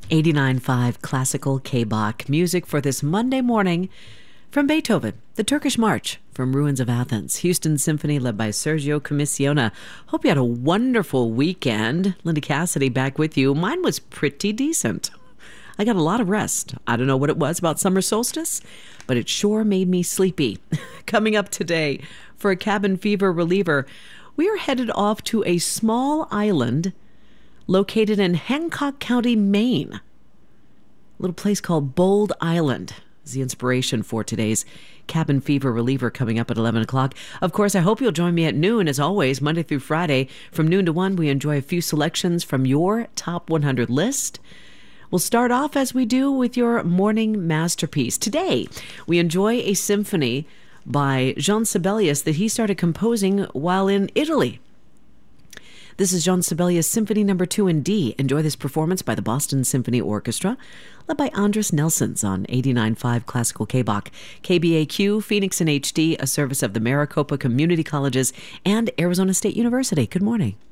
89.5 Classical K-Bach. Music for this Monday morning from Beethoven, the Turkish March from Ruins of Athens, Houston Symphony led by Sergio Commissiona. Hope you had a wonderful weekend. Linda Cassidy back with you. Mine was pretty decent. I got a lot of rest. I don't know what it was about summer solstice, but it sure made me sleepy. Coming up today for a cabin fever reliever, we are headed off to a small island located in Hancock County, Maine. A little place called Bold Island is the inspiration for today's cabin fever reliever coming up at 11 o'clock. Of course, I hope you'll join me at noon. As always, Monday through Friday, from noon to 1, we enjoy a few selections from your top 100 list. We'll start off as we do with your morning masterpiece. Today, we enjoy a symphony by Jean Sibelius that he started composing while in Italy. This is Jean Sibelius Symphony No. 2 in D. Enjoy this performance by the Boston Symphony Orchestra, led by Andres Nelsons on 89.5 Classical K-Bach. KBAQ, Phoenix in HD, a service of the Maricopa Community Colleges and Arizona State University. Good morning.